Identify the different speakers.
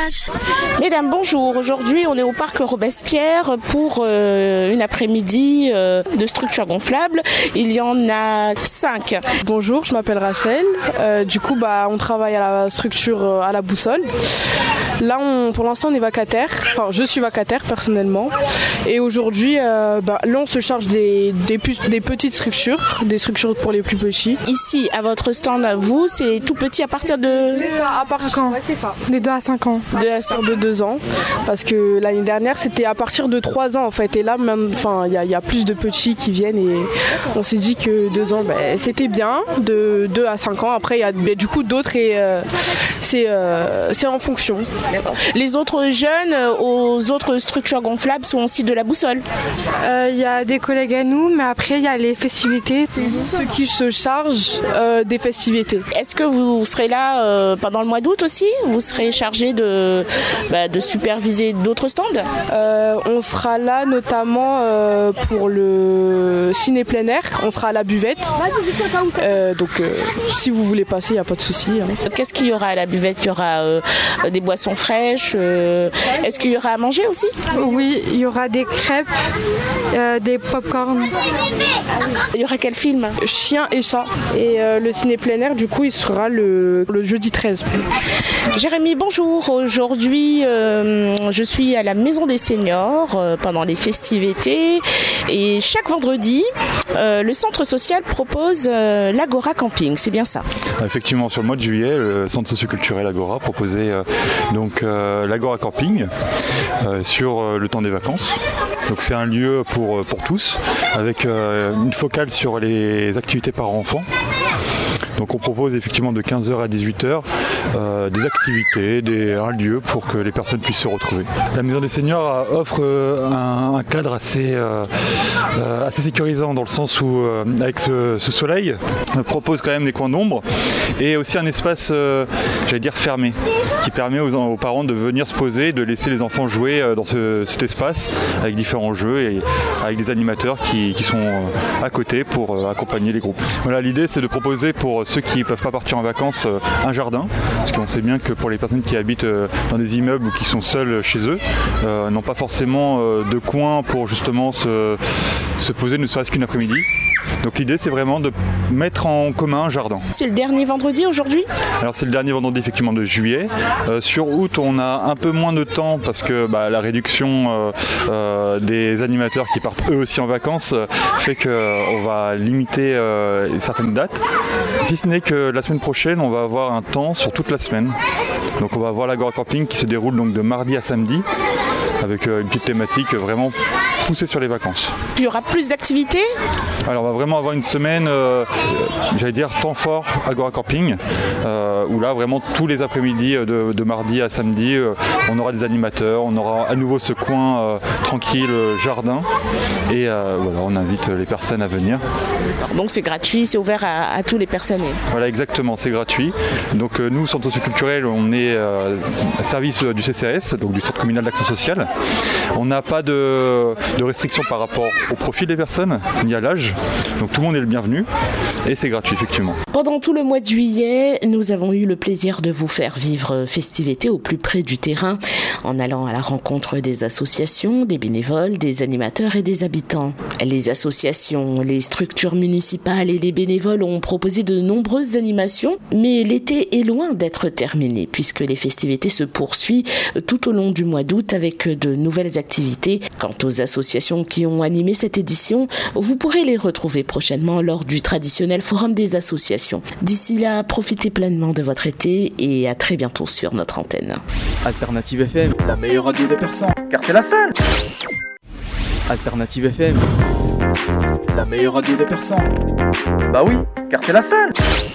Speaker 1: Mesdames, bonjour. Aujourd'hui, on est au parc Robespierre pour une après-midi de structures gonflables. Il y en a 5.
Speaker 2: Bonjour, je m'appelle Rachel. On travaille à la structure à la boussole. Là, pour l'instant, on est vacataire. Enfin, je suis vacataire personnellement. Et aujourd'hui, là, on se charge des petites structures, des structures pour les plus petits.
Speaker 1: Ici, à votre stand, à vous, c'est tout petit à partir de...
Speaker 2: C'est ça, à partir quand ? Ouais, c'est ça. De 2 à 5 ans.
Speaker 1: 2 à 5
Speaker 2: de 2 ans. Parce que l'année dernière, c'était à partir de 3 ans en fait. Et là, même, il y a plus de petits qui viennent et on s'est dit que 2 ans, c'était bien. De 2 à 5 ans. Après, il y a du coup d'autres et c'est en fonction.
Speaker 1: D'accord. Les autres jeunes aux autres structures gonflables sont aussi de la boussole.
Speaker 2: Il y a des collègues à nous, mais après, il y a les festivités. C'est ceux qui se chargent des festivités.
Speaker 1: Est-ce que vous serez là pendant le mois d'août aussi ? Vous serez chargé de superviser d'autres stands ?
Speaker 2: On sera là notamment pour le ciné plein air. On sera à la buvette. Si vous voulez passer, il n'y a pas de souci.
Speaker 1: Qu'est-ce qu'il y aura à la buvette ? Il y aura des boissons fraîches. Est-ce qu'il y aura à manger aussi ?
Speaker 2: Oui, il y aura des crêpes, des pop-corn.
Speaker 1: Il y aura quel film ?
Speaker 2: Chien et chat. Et le ciné plein air, du coup, il sera le jeudi 13.
Speaker 1: Jérémy, bonjour. Aujourd'hui, je suis à la Maison des Seniors pendant les festivités. Et chaque vendredi, le centre social propose l'Agora Camping. C'est bien ça ?
Speaker 3: Effectivement, sur le mois de juillet, le centre socioculturel Agora proposait l'Agora Camping sur le temps des vacances. Donc c'est un lieu pour tous, avec une focale sur les activités par enfant. Donc on propose effectivement de 15h à 18h des activités, un lieu pour que les personnes puissent se retrouver. La Maison des Seniors offre un cadre assez sécurisant dans le sens où avec ce soleil, on propose quand même des coins d'ombre et aussi un espace, fermé, qui permet aux parents de venir se poser, de laisser les enfants jouer dans cet espace avec différents jeux et avec des animateurs qui sont à côté pour accompagner les groupes. Voilà, l'idée c'est de proposer pour ceux qui ne peuvent pas partir en vacances un jardin, parce qu'on sait bien que pour les personnes qui habitent dans des immeubles ou qui sont seules chez eux, n'ont pas forcément de coin pour justement se poser ne serait-ce qu'une après-midi. Donc l'idée c'est vraiment de mettre en commun un jardin.
Speaker 1: C'est le dernier vendredi aujourd'hui ?
Speaker 3: Alors c'est le dernier vendredi effectivement de juillet. Sur août on a un peu moins de temps parce que la réduction des animateurs qui partent eux aussi en vacances fait qu'on va limiter certaines dates. Si ce n'est que la semaine prochaine on va avoir un temps sur toute la semaine. Donc on va avoir l'Agora Camping qui se déroule donc de mardi à samedi avec une petite thématique vraiment poussée sur les vacances.
Speaker 1: Il y aura plus d'activités ?
Speaker 3: Alors on va vraiment avoir une semaine, temps fort Agora Camping, où là vraiment tous les après-midi de mardi à samedi, on aura des animateurs, on aura à nouveau ce coin tranquille, jardin, et on invite les personnes à venir.
Speaker 1: Donc c'est gratuit, c'est ouvert à tous les personnes.
Speaker 3: Voilà, exactement, c'est gratuit. Donc nous, centre socioculturel, on est à service du CCAS, donc du Centre communal d'action sociale. On n'a pas de restrictions par rapport au profil des personnes, ni à l'âge. Donc tout le monde est le bienvenu et c'est gratuit effectivement.
Speaker 1: Pendant tout le mois de juillet, nous avons eu le plaisir de vous faire vivre festivités au plus près du terrain en allant à la rencontre des associations, des bénévoles, des animateurs et des habitants. Les associations, les structures municipales et les bénévoles ont proposé de nombreuses animations, mais l'été est loin d'être terminé puisque les festivités se poursuivent tout au long du mois d'août avec de nouvelles activités. Quant aux associations qui ont animé cette édition, vous pourrez les retrouver prochainement lors du traditionnel forum des associations. D'ici là, profitez pleinement de votre été et à très bientôt sur notre antenne.
Speaker 4: Alternative FM, la meilleure radio de Persan, car c'est la seule. Alternative FM, la meilleure radio de Persan. Bah oui, car c'est la seule.